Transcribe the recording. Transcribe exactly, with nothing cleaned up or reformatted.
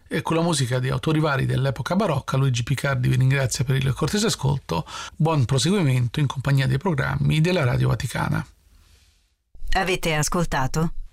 E con la musica di autori vari dell'epoca barocca, Luigi Picardi vi ringrazia per il cortese ascolto. Buon proseguimento in compagnia dei programmi della Radio Vaticana. Avete ascoltato